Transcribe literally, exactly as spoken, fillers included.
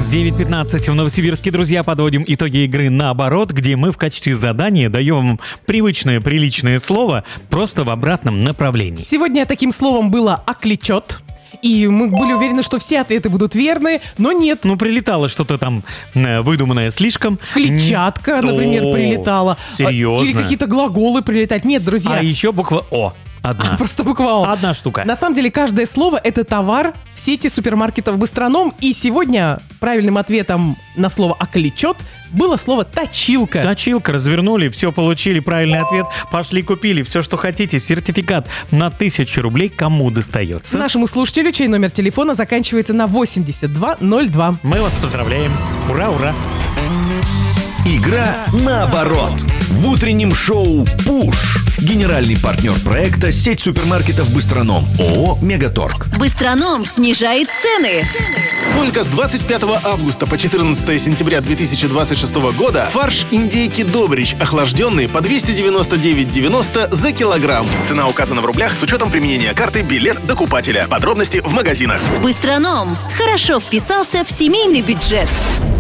девять пятнадцать в Новосибирске, друзья, подводим итоги игры «Наоборот», где мы в качестве задания даем вам привычное, приличное слово просто в обратном направлении. Сегодня таким словом было «окличет». И мы были уверены, что все ответы будут верны, но нет. Ну, прилетало что-то там э, выдуманное слишком. Клетчатка, например, О, прилетала. серьезно? Или какие-то глаголы прилетать. Нет, друзья. А еще буква «О». Одна. Просто буква «О». Одна штука. На самом деле, каждое слово — это товар в сети супермаркетов «Быстроном». И сегодня правильным ответом на слово «окличет» было слово «точилка». Точилка, развернули, все, получили правильный ответ, пошли купили все, что хотите. Сертификат на тысячу рублей кому достается? Нашему слушателю, чей номер телефона заканчивается на восемьдесят два ноль два. Мы вас поздравляем. Ура, ура. Игра «Наоборот» в утреннем шоу «Пуш». Генеральный партнер проекта — сеть супермаркетов «Быстроном» ООО «Мегаторг». «Быстроном» снижает цены. Только с двадцать пятого августа по четырнадцатое сентября две тысячи двадцать шестого года фарш индейки Добрич охлажденный по двести девяносто девять девяносто за килограмм. Цена указана в рублях с учетом применения карты «Билет докупателя». Подробности в магазинах. «Быстроном» хорошо вписался в семейный бюджет.